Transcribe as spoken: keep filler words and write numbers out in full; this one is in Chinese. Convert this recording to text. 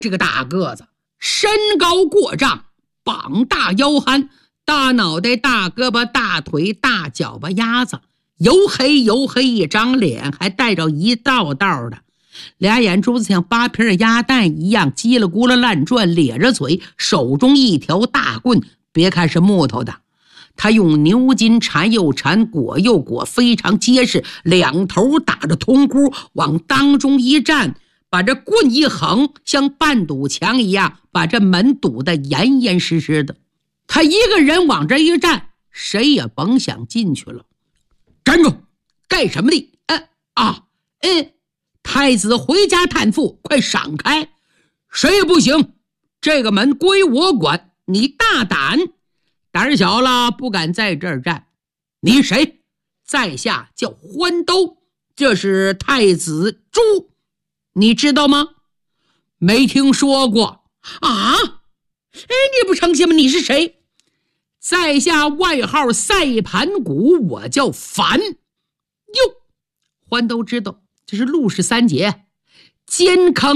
这个大个子，身高过丈，膀大腰憨，大脑袋大胳膊大腿大脚巴丫子，黝黑黝黑一张脸，还带着一道道的俩眼珠子像八瓶的鸭蛋一样叽里咕噜乱转，咧着嘴，手中一条大棍，别看是木头的，他用牛筋缠又缠，裹又裹，非常结实，两头打着铜箍，往当中一站，把这棍一横，像半堵墙一样，把这门堵得严严实实的。他一个人往这一站，谁也甭想进去了。站住！干什么的？呃啊，嗯，太子回家探父，快闪开！谁也不行，这个门归我管。你大胆，胆小了，不敢在这儿站。你谁？在下叫欢兜，这是太子朱，你知道吗？没听说过啊？哎，你不成心吗？你是谁？在下外号赛盘鼓，我叫樊。哟，欢都知道这是陆氏三杰，肩扛